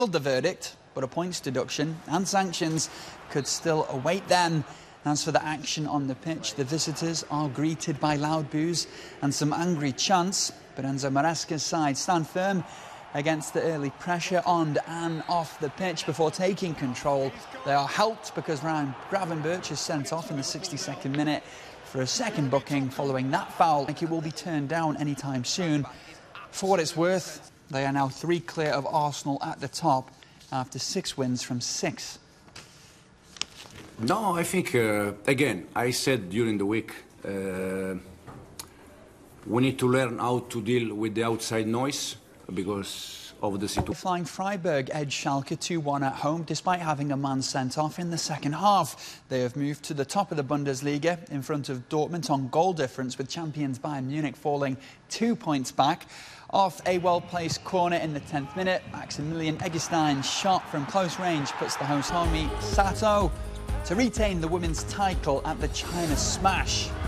The verdict, but a points deduction and sanctions could still await them. As for the action on the pitch, the visitors are greeted by loud boos and some angry chants, but Enzo Maresca's side stand firm against the early pressure on and off the pitch before taking control. They are helped because Ryan Gravenberch is sent off in the 62nd minute for a second booking following that foul. It will be turned down anytime soon. For what it's worth, they are now 3 clear of Arsenal at the top after 6 wins from 6. No, I think, again, I said during the week, we need to learn how to deal with the outside noise because of the situation. Flying Freiburg edged Schalke 2-1 at home despite having a man sent off in the second half. They have moved to the top of the Bundesliga in front of Dortmund on goal difference, with champions Bayern Munich falling 2 points back. Off a well-placed corner in the 10th minute, Maximilian Eggestein's shot from close range puts the host homie Sato to retain the women's title at the China Smash.